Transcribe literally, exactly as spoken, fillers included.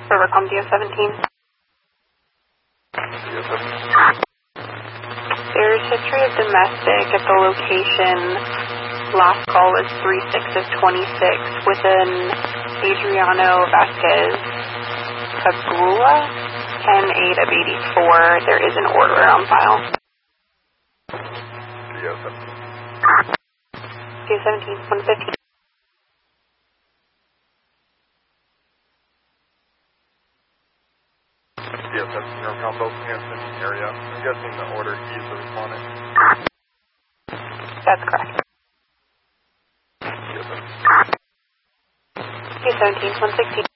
Rivercom D O seventeen. D O seventeen. There's history of domestic at the location. Last call was three six of twenty-six with an Adriano Vasquez Pagula, ten eight of eighty-four. There is an order on file. D O seventeen. D O seventeen, one fifteen. D O seventeen, Rivercom, both Hanson area. I'm guessing the order he's the respondent. That's correct. D O seventeen. D O seventeen, one sixteen.